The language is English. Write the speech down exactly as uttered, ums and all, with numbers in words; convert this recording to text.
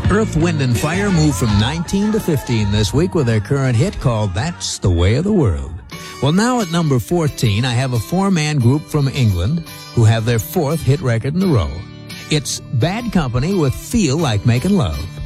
Earth, Wind and Fire moved from nineteen to fifteen this week with their current hit called That's the Way of the World. Well, now at number fourteen, I have a four-man group from England who have their fourth hit record in a row. It's Bad Company with Feel Like Making Love.